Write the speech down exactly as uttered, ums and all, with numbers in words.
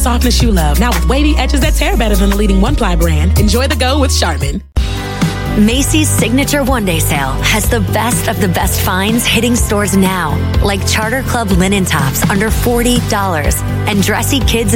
softness you love. Now with wavy edges that tear better than the leading one-ply brand. Enjoy the go with Charmin. Macy's Signature One Day Sale has the best of the best finds hitting stores now, like Charter Club linen tops under forty dollars and dressy kids